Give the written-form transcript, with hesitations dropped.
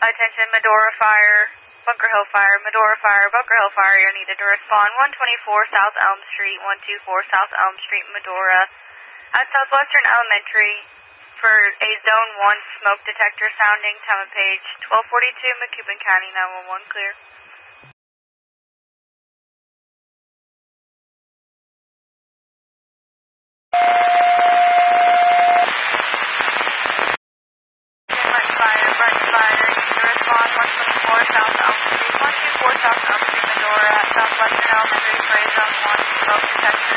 Attention, Medora Fire, Bunker Hill Fire, Medora Fire, Bunker Hill Fire, you're needed to respond. 124 South Elm Street, 124 South Elm Street, Medora. At Southwestern Elementary for a Zone 1 smoke detector sounding, time of page 1242, McCubbin County, 911, clear. Bunch Fire, you need to respond. 124 South Elm Street, 124 South Elm Street, Medora. At Southwestern Elementary for a Zone 1 smoke detector